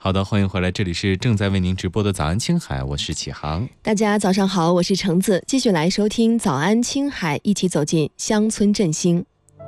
好的，欢迎回来，这里是正在为您直播的早安青海，我是启航。 大家早上好，我是橙子，继续来收听早安青海，一起走进乡村振兴。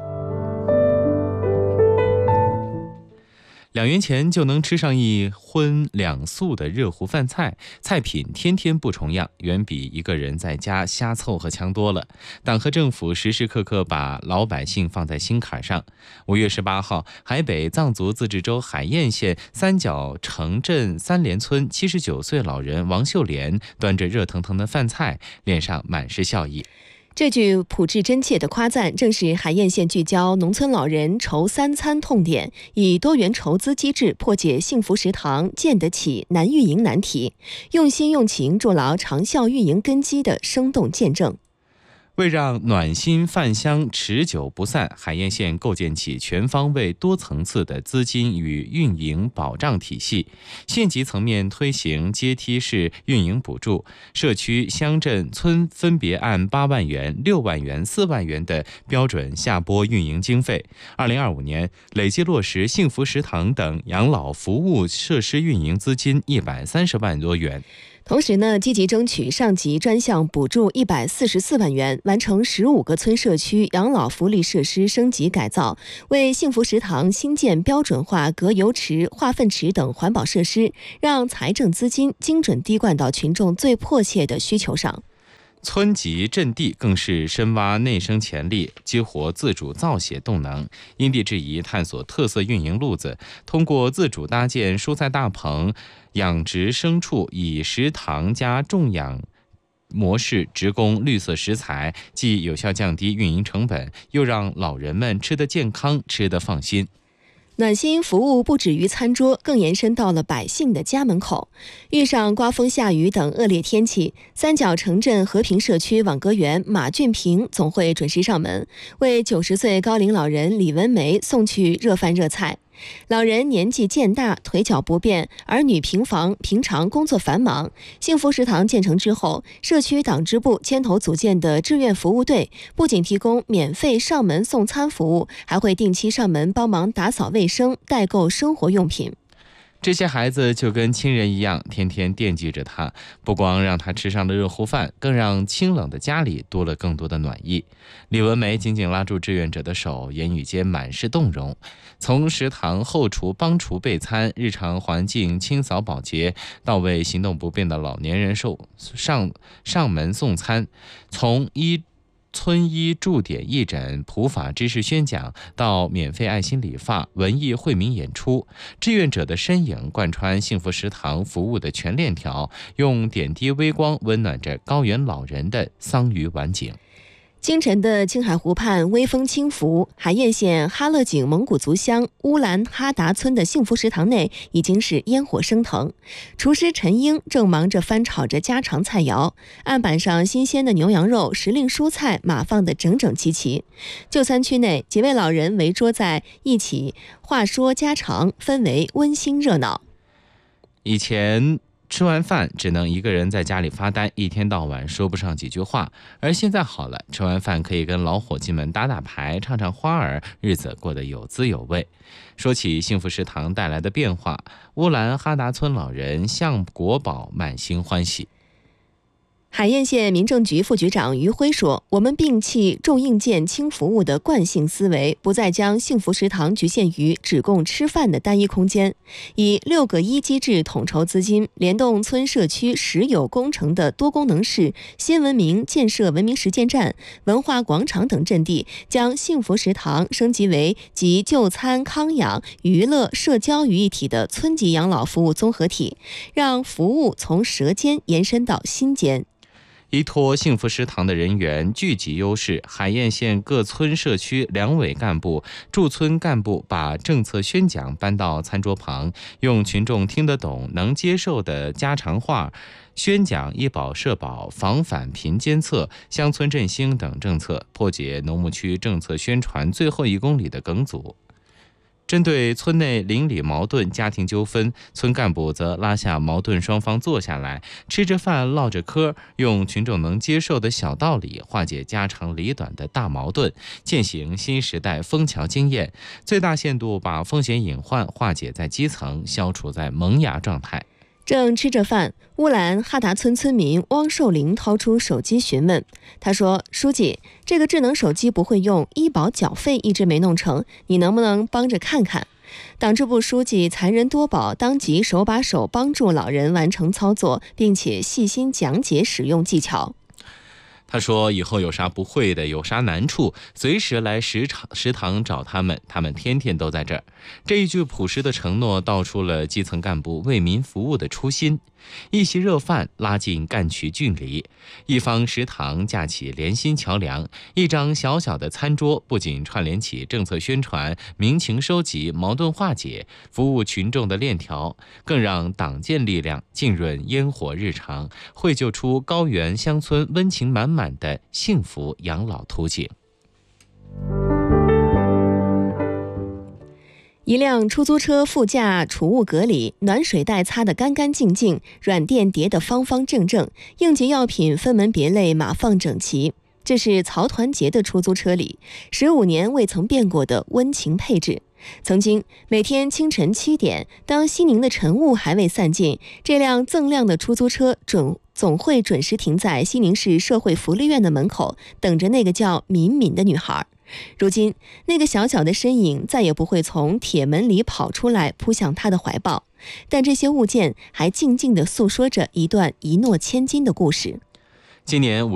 2元钱就能吃上一荤2素的热乎饭菜，菜品天天不重样，远比一个人在家瞎凑合强多了。党和政府时时刻刻把老百姓放在心坎上。5月18号，海北藏族自治州海晏县三角城镇三连村79岁老人王秀莲端着热腾腾的饭菜，脸上满是笑意。 这句朴质真切的夸赞，正是海晏县聚焦农村老人筹3餐痛点，以多元筹资机制破解幸福食堂建得起难运营难题，用心用情筑牢长效运营根基的生动见证。 为让暖心饭香持久不散，海晏县构建起全方位多层次的资金与运营保障体系，县级层面推行阶梯式运营补助，社区、乡镇、村分别按8万元、6万元、4万元的标准下拨运营经费。2025年累计落实幸福食堂等养老服务设施运营资金130万多元。 同时呢，积极争取上级专项补助144万元，完成15个村社区养老福利设施升级改造，为幸福食堂新建标准化隔油池、化粪池等环保设施，让财政资金精准滴灌到群众最迫切的需求上。 村级镇地更是深挖内生潜力，激活自主造血动能，因地制宜探索特色运营路子，通过自主搭建蔬菜大棚、养殖牲畜，以食堂加种养模式直供绿色食材，既有效降低运营成本，又让老人们吃得健康、吃得放心。 暖心服务不止于餐桌，更延伸到了百姓的家门口。遇上刮风下雨等恶劣天气，三角城镇和平社区网格员马俊平总会准时上门，为90岁高龄老人李文梅送去热饭热菜。老人年纪渐大，腿脚不便，儿女平常工作繁忙。幸福食堂建成之后，社区党支部牵头组建的志愿服务队，不仅提供免费上门送餐服务，还会定期上门帮忙打扫卫生、代购生活用品。 这些孩子就跟亲人一样，天天惦记着他，不光让他吃上了热乎饭，更让清冷的家里多了更多的暖意。李文梅紧紧拉住志愿者的手，言语间满是动容。从食堂后厨帮厨备餐、日常环境清扫保洁，到为行动不便的老年人上门送餐，从村医驻点义诊、普法知识宣讲到免费爱心理发、文艺惠民演出，志愿者的身影贯穿幸福食堂服务的全链条，用点滴微光温暖着高原老人的桑榆晚景。 清晨的青海湖畔微风轻拂，海晏县哈勒井蒙古族乡乌兰哈达村的幸福食堂内已经是烟火升腾，厨师陈英正忙着翻炒着家常菜肴，案板上新鲜的牛羊肉、时令蔬菜码放得整整齐齐。就餐区内，几位老人围桌在一起话说家常，氛围温馨热闹。 以前吃完饭只能一个人在家里发呆，一天到晚说不上几句话，而现在好了，吃完饭可以跟老伙计们打打牌、唱唱花儿，日子过得有滋有味。说起幸福食堂带来的变化，乌兰哈达村老人向国宝满心欢喜。 海晏县民政局副局长于辉说，我们摒弃重硬件轻服务的惯性思维，不再将幸福食堂局限于只供吃饭的单一空间，以6个1机制统筹资金，联动村社区实有工程的多功能室、新文明建设文明实践站、文化广场等阵地，将幸福食堂升级为集就餐、康养、娱乐、社交于一体的村级养老服务综合体，让服务从舌尖延伸到心间。 依托幸福食堂的人员聚集优势，海晏县各村社区两委干部、驻村干部把政策宣讲搬到餐桌旁，用群众听得懂、能接受的家常话宣讲医保社保、防返贫监测、乡村振兴等政策，破解农牧区政策宣传最后1公里的梗阻。 针对村内邻里矛盾、家庭纠纷，村干部则拉下矛盾双方坐下来，吃着饭唠着嗑，用群众能接受的小道理化解家长里短的大矛盾，践行新时代枫桥经验，最大限度把风险隐患化解在基层，消除在萌芽状态。 正吃着饭，乌兰哈达村村民汪寿林掏出手机询问。他说：“书记，这个智能手机不会用，医保缴费一直没弄成，你能不能帮着看看？”党支部书记残仁多宝当即手把手帮助老人完成操作，并且细心讲解使用技巧。 他说：“以后有啥不会的，有啥难处，随时来食堂找他们，他们天天都在这儿。”这一句朴实的承诺，道出了基层干部为民服务的初心。一席热饭拉近干区距离，一方食堂架起连心桥梁，一张小小的餐桌不仅串联起政策宣传、民情收集、矛盾化解、服务群众的链条，更让党建力量浸润烟火日常，绘就出高原乡村温情满满的幸福养老图景。 一辆出租车副驾储物格里，暖水袋擦得干干净净，软垫叠得方方正正，应急药品分门别类码放整齐。这是曹团结的出租车里15年未曾变过的温情配置。曾经每天清晨7点，当西宁的晨雾还未散尽，这辆锃亮的出租车总会准时停在西宁市社会福利院的门口，等着那个叫敏敏的女孩。如今那个小小的身影再也不会从铁门里跑出来扑向他的怀抱，但这些物件还静静地诉说着一段一诺千金的故事。 今年